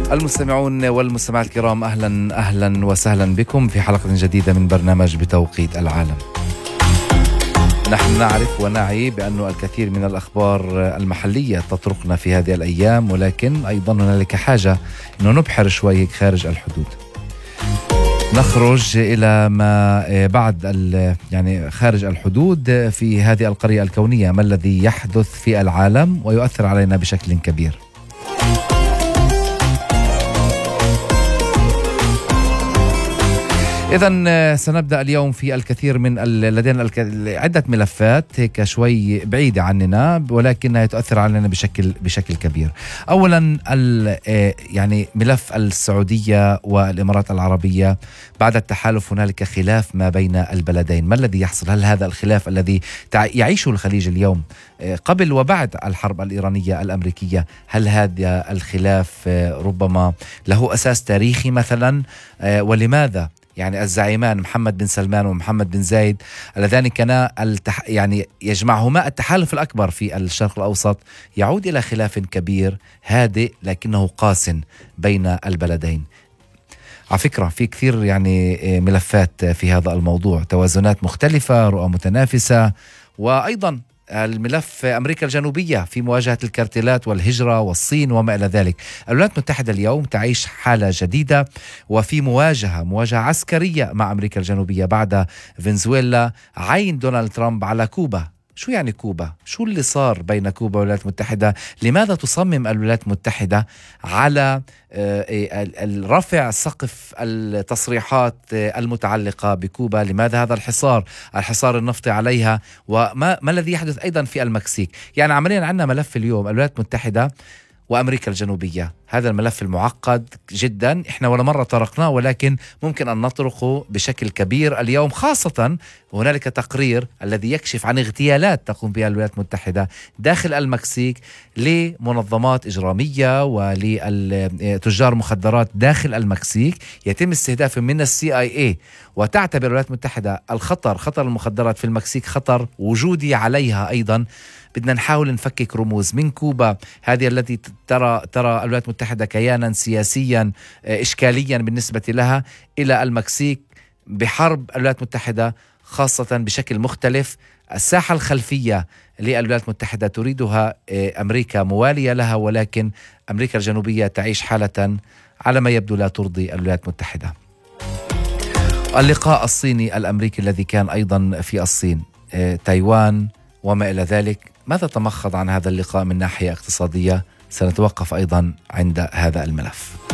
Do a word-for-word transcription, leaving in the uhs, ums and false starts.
المستمعون والمستمعات الكرام، أهلا أهلا وسهلا بكم في حلقة جديدة من برنامج بتوقيت العالم. نحن نعرف ونعي بأن الكثير من الأخبار المحلية تطرقنا في هذه الأيام، ولكن أيضا هنالك حاجة أنه نبحر شوي خارج الحدود، نخرج إلى ما بعد يعني خارج الحدود في هذه القرية الكونية. ما الذي يحدث في العالم ويؤثر علينا بشكل كبير؟ إذن سنبدأ اليوم في الكثير من لدينا عدة ملفات هيك شوي بعيدة عننا، ولكنها تؤثر علينا بشكل بشكل كبير. أولا يعني ملف السعودية والإمارات العربية بعد التحالف، هنالك خلاف ما بين البلدين. ما الذي يحصل؟ هل هذا الخلاف الذي يعيشه الخليج اليوم قبل وبعد الحرب الإيرانية الأمريكية، هل هذا الخلاف ربما له أساس تاريخي مثلا؟ ولماذا يعني الزعيمان محمد بن سلمان ومحمد بن زايد اللذان كانا التح... يعني يجمعهما التحالف الأكبر في الشرق الأوسط يعود إلى خلاف كبير هادئ لكنه قاس بين البلدين؟ على فكرة في كثير يعني ملفات في هذا الموضوع، توازنات مختلفة، رؤى متنافسة، وأيضا الملف أمريكا الجنوبية في مواجهة الكارتيلات والهجرة والصين وما إلى ذلك. الولايات المتحدة اليوم تعيش حالة جديدة وفي مواجهة مواجهة عسكرية مع أمريكا الجنوبية بعد فنزويلا، عين دونالد ترامب على كوبا. شو يعني كوبا؟ شو اللي صار بين كوبا والولايات المتحدة؟ لماذا تصمم الولايات المتحدة على الرفع سقف التصريحات المتعلقة بكوبا؟ لماذا هذا الحصار الحصار النفطي عليها؟ وما ما الذي يحدث أيضا في المكسيك؟ يعني عمليا عندنا ملف اليوم الولايات المتحدة وأمريكا الجنوبية. هذا الملف المعقد جدا، إحنا ولا مرة طرقناه، ولكن ممكن أن نطرقه بشكل كبير اليوم، خاصة هنالك تقرير الذي يكشف عن اغتيالات تقوم بها الولايات المتحدة داخل المكسيك لمنظمات إجرامية ولتجار مخدرات داخل المكسيك، يتم استهدافهم من السي آي إيه. وتعتبر الولايات المتحدة الخطر خطر المخدرات في المكسيك خطر وجودي عليها أيضا. بدنا نحاول نفكك رموز من كوبا هذه التي ترى ترى الولايات المتحدة كيانا سياسيا إشكاليا بالنسبة لها، إلى المكسيك بحرب الولايات المتحدة خاصة بشكل مختلف. الساحة الخلفية للولايات المتحدة تريدها أمريكا موالية لها، ولكن أمريكا الجنوبية تعيش حالة على ما يبدو لا ترضي الولايات المتحدة. اللقاء الصيني الأمريكي الذي كان أيضا في الصين، تايوان وما إلى ذلك، ماذا تمخض عن هذا اللقاء من ناحية اقتصادية؟ سنتوقف أيضا عند هذا الملف.